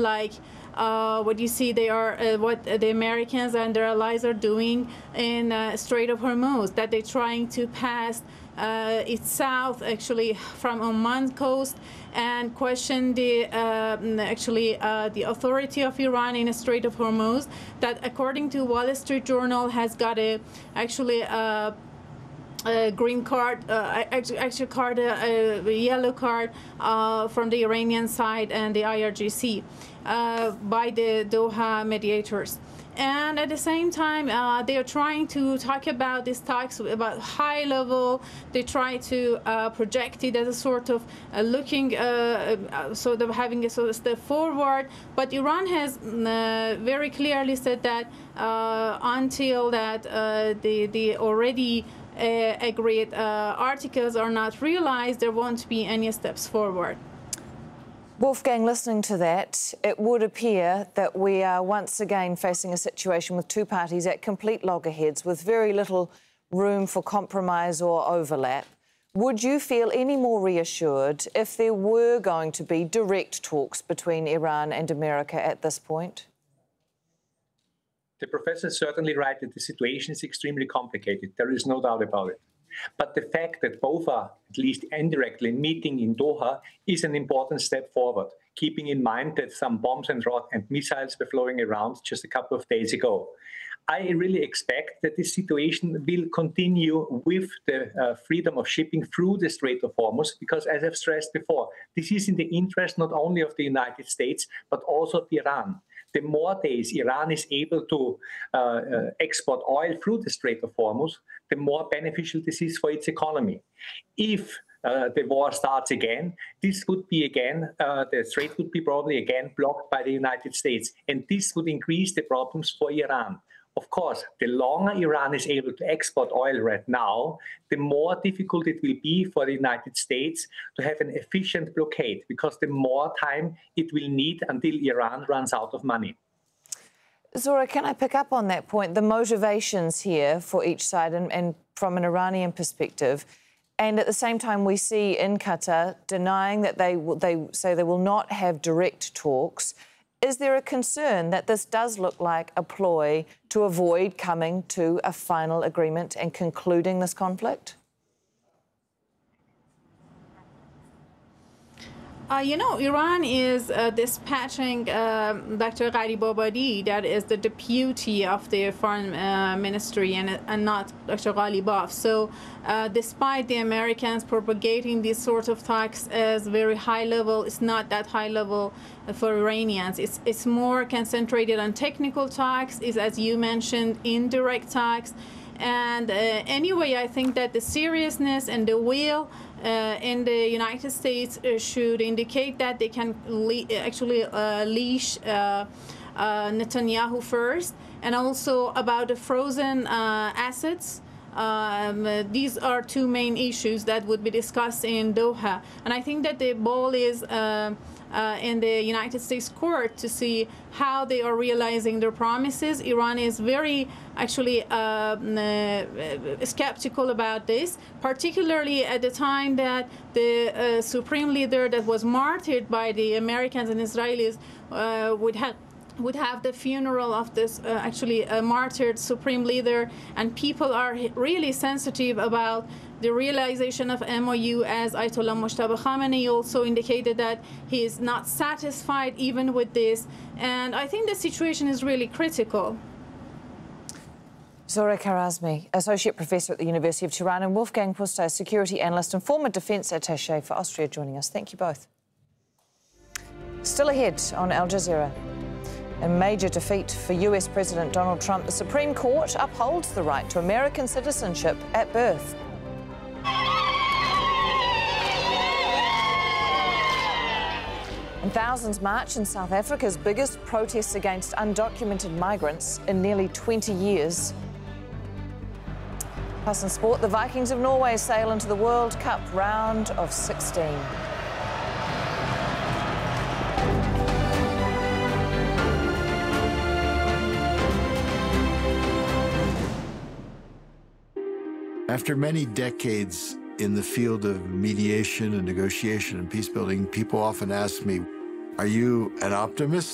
like what you see they are what the Americans and their allies are doing in Strait of Hormuz, that they're trying to pass it's south actually from Oman coast and question the the authority of Iran in the Strait of Hormuz, that according to Wall Street Journal has got a green card, a yellow card from the Iranian side and the IRGC by the Doha mediators. And at the same time, they are trying to talk about these talks about high level. They try to project it as a sort of looking, sort of having a sort of step forward. But Iran has very clearly said that until that the already agreed articles are not realized, there won't be any steps forward. Wolfgang, listening to that, it would appear that we are once again facing a situation with two parties at complete loggerheads with very little room for compromise or overlap. Would you feel any more reassured if there were going to be direct talks between Iran and America at this point? The professor is certainly right that the situation is extremely complicated. There is no doubt about it. But the fact that both are, at least indirectly, meeting in Doha is an important step forward, keeping in mind that some bombs and missiles were flowing around just a couple of days ago. I really expect that this situation will continue with the freedom of shipping through the Strait of Hormuz, because, as I've stressed before, this is in the interest not only of the United States, but also of Iran. The more days Iran is able to export oil through the Strait of Hormuz, the more beneficial this is for its economy. If the war starts again, this would be again, the strait would be probably again blocked by the United States, and this would increase the problems for Iran. Of course, the longer Iran is able to export oil right now, the more difficult it will be for the United States to have an efficient blockade, because the more time it will need until Iran runs out of money. Zora, can I pick up on that point, the motivations here for each side and from an Iranian perspective? And at the same time, we see in Qatar denying that they say they will not have direct talks. Is there a concern that this does look like a ploy to avoid coming to a final agreement and concluding this conflict? You know, Iran is dispatching Dr. Gharibabadi, that is the deputy of the foreign ministry, and not Dr. Ghalibaf. So despite the Americans propagating these sort of talks as very high level, it's not that high level for Iranians. It's more concentrated on technical talks, is, as you mentioned, indirect talks. And anyway, I think that the seriousness and the will in the United States should indicate that they can leash Netanyahu first, and also about the frozen assets. These are two main issues that would be discussed in Doha. And I think that the ball is in the United States court to see how they are realizing their promises. Iran is very skeptical about this, particularly at the time that the supreme leader that was martyred by the Americans and Israelis would have the funeral of this martyred supreme leader, and people are really sensitive about the realization of MOU, as Ayatollah Mojtaba Khamenei also indicated that he is not satisfied even with this. And I think the situation is really critical. Zora Karazmi, Associate Professor at the University of Tehran, and Wolfgang Pusztai, Security Analyst and former Defence Attaché for Austria, joining us. Thank you both. Still ahead on Al Jazeera. A major defeat for US President Donald Trump. The Supreme Court upholds the right to American citizenship at birth. And thousands march in South Africa's biggest protests against undocumented migrants in nearly 20 years. Plus in sport, the Vikings of Norway sail into the World Cup round of 16. After many decades in the field of mediation and negotiation and peace building, people often ask me, are you an optimist?